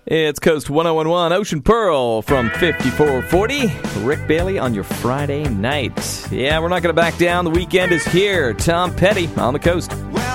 It's Coast 1011, Ocean Pearl from 5440. Rick Bailey on your Friday night. Yeah, we're not going to back down. The weekend is here. Tom Petty on the Coast.